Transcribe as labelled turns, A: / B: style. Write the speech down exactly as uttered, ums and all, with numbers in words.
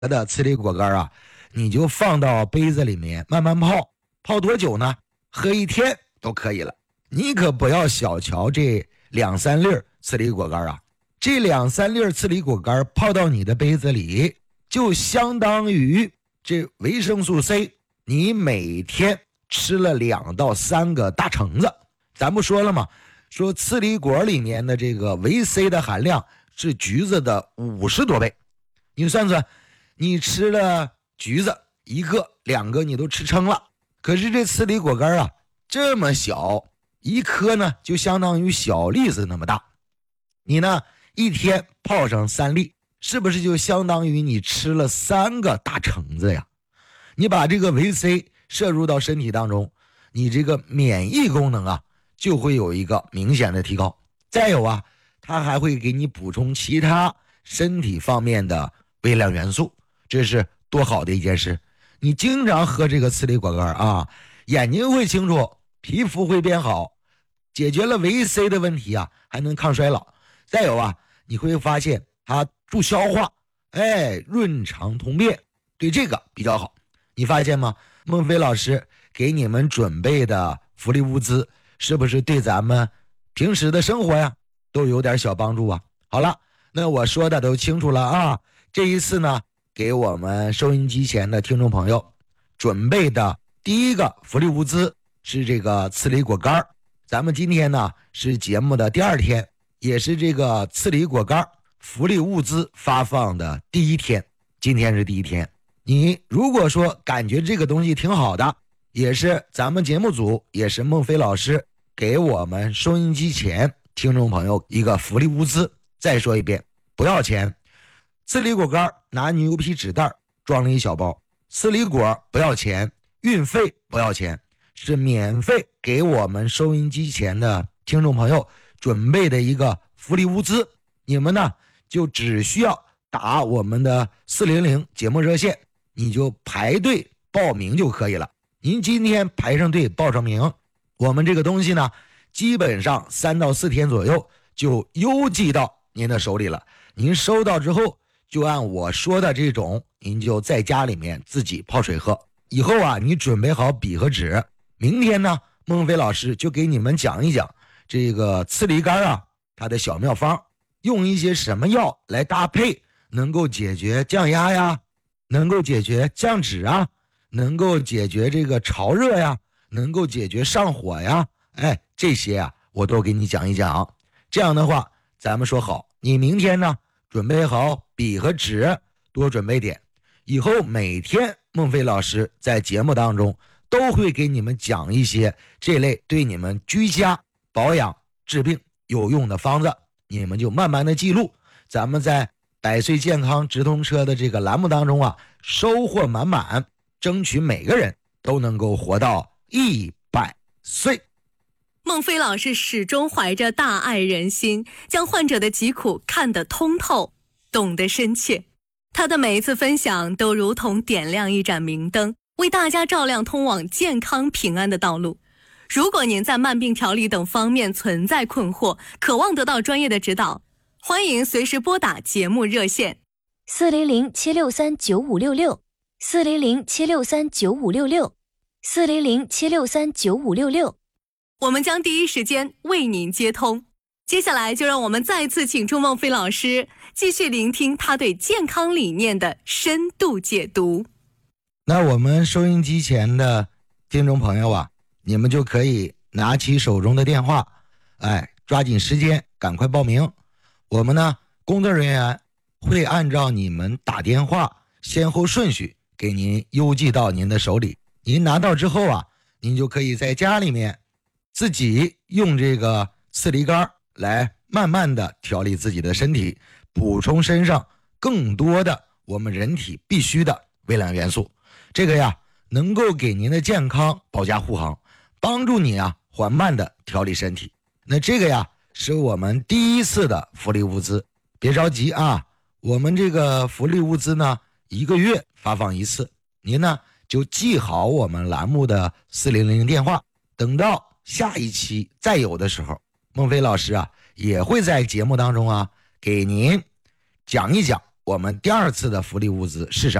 A: 的刺梨果干啊，你就放到杯子里面慢慢泡，泡多久呢？喝一天都可以了。你可不要小瞧这两三粒刺梨果干啊，这两三粒刺梨果干泡到你的杯子里，就相当于这维生素 C， 你每天吃了两到三个大橙子。咱不说了吗？说刺梨果里面的这个维 C 的含量是橘子的五十多倍。你算算，你吃了橘子一个两个你都吃撑了，可是这刺梨果干啊这么小，一颗呢就相当于小栗子那么大，你呢一天泡上三粒，是不是就相当于你吃了三个大橙子呀？你把这个维 C 摄入到身体当中，你这个免疫功能啊就会有一个明显的提高。再有啊，它还会给你补充其他身体方面的微量元素，这是多好的一件事。你经常喝这个刺梨果干啊，眼睛会清楚，皮肤会变好，解决了维 C 的问题啊，还能抗衰老。再有啊，你会发现它助消化，哎，润肠通便，对这个比较好。你发现吗？孟非老师给你们准备的福利物资是不是对咱们平时的生活呀都有点小帮助啊？好了，那我说的都清楚了啊。这一次呢，给我们收音机前的听众朋友准备的第一个福利物资是这个刺梨果干。咱们今天呢是节目的第二天，也是这个刺梨果干福利物资发放的第一天，今天是第一天。你如果说感觉这个东西挺好的，也是咱们节目组，也是孟非老师给我们收音机前听众朋友一个福利物资。再说一遍，不要钱。刺梨果干拿牛皮纸袋装了一小包，刺梨果不要钱，运费不要钱，是免费给我们收音机前的听众朋友准备的一个福利物资。你们呢就只需要打我们的四零零节目热线，你就排队报名就可以了。您今天排上队报上名，我们这个东西呢基本上三到四天左右就邮寄到您的手里了。您收到之后就按我说的这种，您就在家里面自己泡水喝。以后啊，你准备好笔和纸，明天呢孟非老师就给你们讲一讲这个刺梨干啊它的小妙方，用一些什么药来搭配，能够解决降压呀，能够解决降脂啊，能够解决这个潮热呀，能够解决上火呀，哎，这些啊我都给你讲一讲。这样的话咱们说好，你明天呢准备好笔和纸，多准备点。以后每天孟非老师在节目当中都会给你们讲一些这类对你们居家保养治病有用的方子，你们就慢慢的记录。咱们在百岁健康直通车的这个栏目当中啊，收获满满，争取每个人都能够活到一百岁。
B: 孟非老师始终怀着大爱人心，将患者的疾苦看得通透，懂得深切。他的每一次分享都如同点亮一盏明灯，为大家照亮通往健康平安的道路。如果您在慢病调理等方面存在困惑，渴望得到专业的指导，欢迎随时拨打节目热线
C: 四零零七六三九五六六四零零七六三九五六六四零零七六三九五六六，
B: 我们将第一时间为您接通。接下来就让我们再次请出孟非老师，继续聆听他对健康理念的深度解读。
A: 那我们收音机前的听众朋友啊，你们就可以拿起手中的电话，哎，抓紧时间赶快报名。我们呢工作人员会按照你们打电话先后顺序给您邮寄到您的手里。您拿到之后啊，您就可以在家里面自己用这个刺梨干来慢慢的调理自己的身体，补充身上更多的我们人体必须的微量元素。这个呀能够给您的健康保驾护航，帮助你啊缓慢的调理身体。那这个呀是我们第一次的福利物资，别着急啊，我们这个福利物资呢一个月发放一次，您呢就记好我们栏目的四零零电话，等到下一期再有的时候，孟非老师啊也会在节目当中啊给您讲一讲我我们第二次的福利物资是什么？